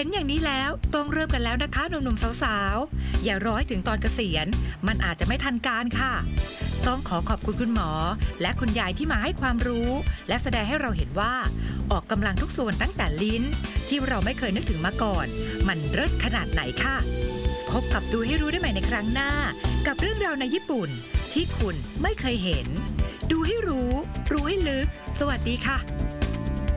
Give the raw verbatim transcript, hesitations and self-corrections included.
เห็นอย่างนี้แล้วต้องเริ่มกันแล้วนะคะหนุ่มๆสาวๆอย่ารอให้ถึงตอนเกษียณมันอาจจะไม่ทันการค่ะต้องขอขอบคุณคุณหมอและคุณยายที่มาให้ความรู้และแสดงให้เราเห็นว่าออกกำลังทุกส่วนตั้งแต่ลิ้นที่เราไม่เคยนึกถึงมาก่อนมันเลิศขนาดไหนค่ะพบกับดูให้รู้ได้ใหม่ในครั้งหน้ากับเรื่องราวในญี่ปุ่นที่คุณไม่เคยเห็นดูให้รู้รู้ให้ลึกสวัสดีค่ะ